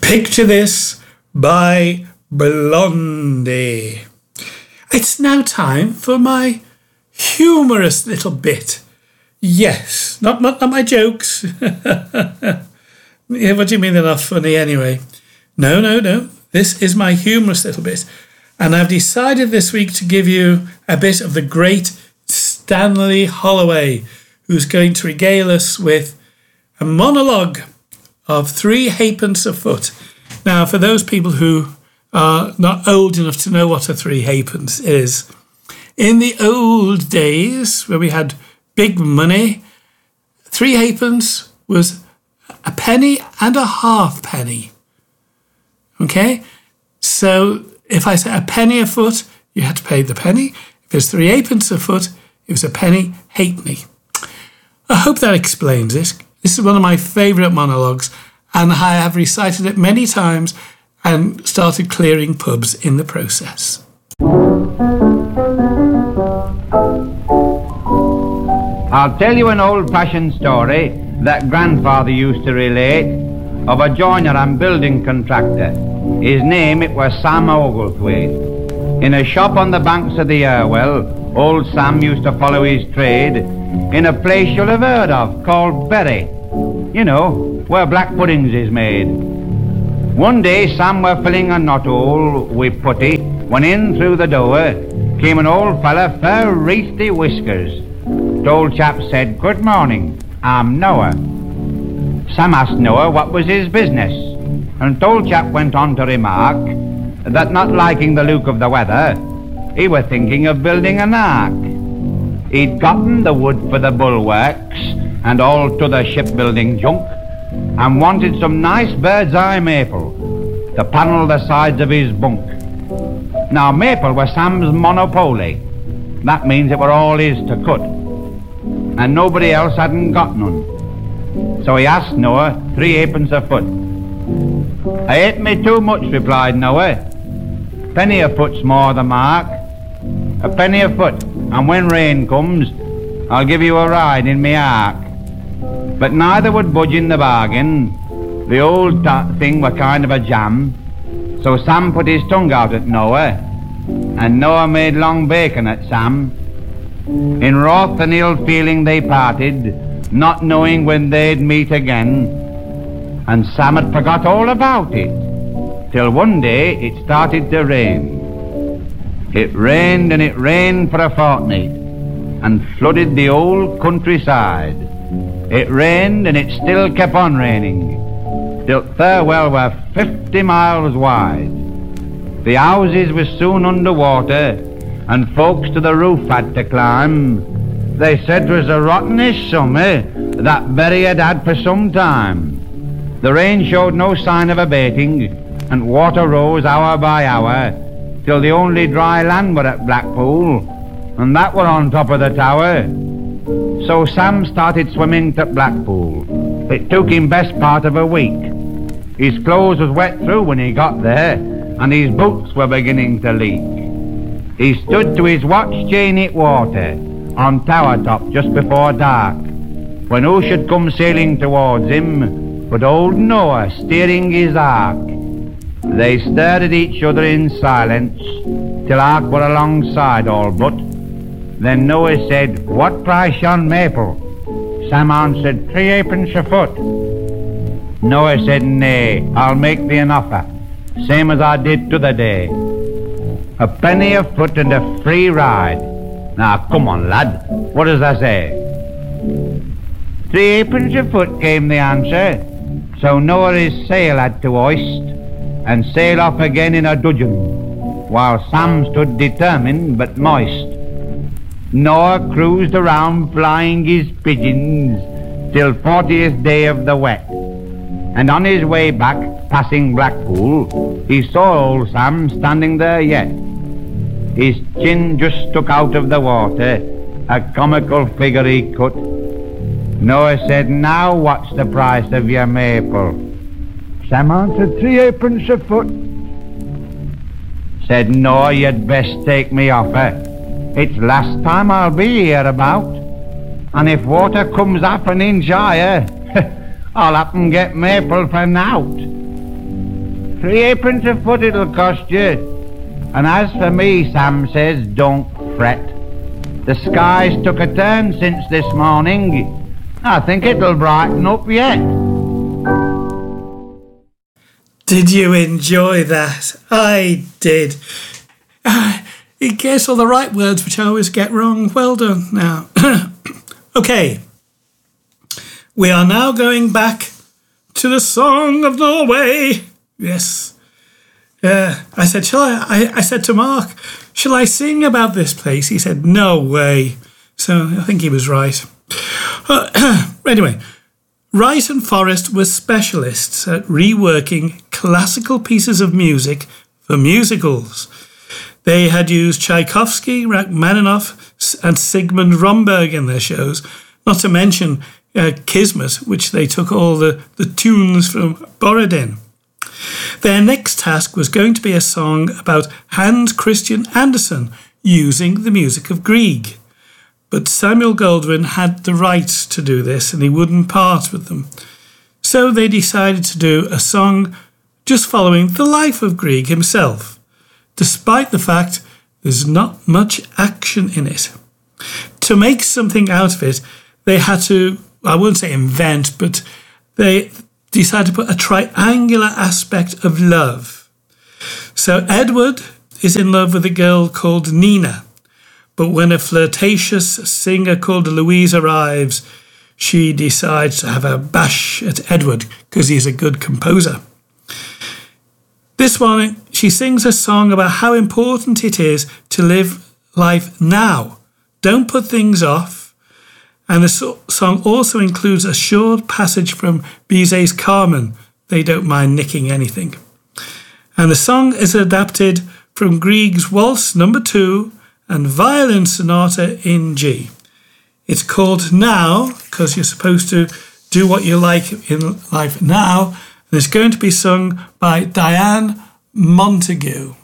Picture This by Blondie. It's now time for my humorous little bit. Yes, not my jokes. Yeah, what do you mean they're not funny anyway? No. This is my humorous little bit. And I've decided this week to give you a bit of the great Stanley Holloway, who's going to regale us with a monologue of 3 halfpence a foot. Now, for those people who are not old enough to know what a 3 halfpence is, in the old days where we had big money, 3 halfpence was a penny and a halfpenny. Okay? So if I say a penny a foot, you had to pay the penny. If it was 3 halfpence a foot, it was a penny halfpenny. I hope that explains it. This is one of my favourite monologues, and I have recited it many times and started clearing pubs in the process. I'll tell you an old-fashioned story that grandfather used to relate of a joiner and building contractor. His name, it was Sam Oglethwaite. In a shop on the banks of the Irwell, old Sam used to follow his trade in a place you'll have heard of called Bury. You know, where black puddings is made. One day Sam were filling a knot hole with putty when in through the door came an old fella fair wreathy whiskers. The old chap said, "Good morning, I'm Noah." Sam asked Noah what was his business, and the old chap went on to remark that not liking the look of the weather, he were thinking of building an ark. He'd gotten the wood for the bulwarks and all to the shipbuilding junk, and wanted some nice bird's eye maple to panel the sides of his bunk. Now maple was Sam's monopoly. That means it were all his to cut, and nobody else hadn't got none. So he asked Noah 3 halfpence a foot. "I hate me too much," replied Noah. "Penny a foot's more the mark. A penny a foot, and when rain comes, I'll give you a ride in me ark." But neither would budge in the bargain. The old thing were kind of a jam. So Sam put his tongue out at Noah, and Noah made long bacon at Sam. In wrath and ill feeling they parted, not knowing when they'd meet again. And Sam had forgot all about it, till one day it started to rain. It rained and it rained for a fortnight, and flooded the old countryside. It rained and it still kept on raining, till Thirlwell were 50 miles wide. The houses were soon under water, and folks to the roof had to climb. They said 'twas the rottenest summer that Bury had had for some time. The rain showed no sign of abating, and water rose hour by hour, till the only dry land were at Blackpool, and that were on top of the tower. So Sam started swimming to Blackpool. It took him best part of a week. His clothes was wet through when he got there, and his boots were beginning to leak. He stood to his watch chain in water on tower top just before dark, when who should come sailing towards him but old Noah steering his ark. They stared at each other in silence till ark were alongside all but. Then Noah said, "What price yon maple?" Sam answered, 3 halfpence a foot. Noah said, "Nay, I'll make thee an offer, same as I did t'other day. A penny a foot and a free ride. Now come on, lad, what does I say?" 3 halfpence a foot came the answer. So Noah his sail had to hoist, and sail off again in a dudgeon, while Sam stood determined but moist. Noah cruised around flying his pigeons till 40th day of the wet, and on his way back, passing Blackpool, he saw old Sam standing there yet. His chin just stuck out of the water, a comical figure he cut. Noah said, "Now what's the price of your maple?" Sam answered, 3 halfpence a foot. Said Noah, "You'd best take me offer. It's last time I'll be here about, and if water comes half an inch higher, I'll happen get maple for nowt." 3 halfpence a foot it'll cost you. And as for me, Sam says, don't fret. The sky's took a turn since this morning. I think it'll brighten up yet. Did you enjoy that? I did. He gets all the right words, which I always get wrong. Well done. Now, okay. We are now going back to the Song of Norway. Yes. I said, I said to Mark, shall I sing about this place? He said, no way. So I think he was right. Anyway, Wright and Forrest were specialists at reworking classical pieces of music for musicals. They had used Tchaikovsky, Rachmaninoff, and Sigmund Romberg in their shows, not to mention Kismet, which they took all the tunes from Borodin. Their next task was going to be a song about Hans Christian Andersen using the music of Grieg. But Samuel Goldwyn had the rights to do this and he wouldn't part with them. So they decided to do a song just following the life of Grieg himself, despite the fact there's not much action in it. To make something out of it, they had to, I wouldn't say invent, but they decided to put a triangular aspect of love. So Edward is in love with a girl called Nina, but when a flirtatious singer called Louise arrives, she decides to have a bash at Edward because he's a good composer. This one, she sings a song about how important it is to live life now. Don't put things off. And the song also includes a short passage from Bizet's Carmen, They Don't Mind Nicking Anything. And the song is adapted from Grieg's Waltz No. 2 and Violin Sonata in G. It's called Now, because you're supposed to do what you like in life now, and it's going to be sung by Diane Montague.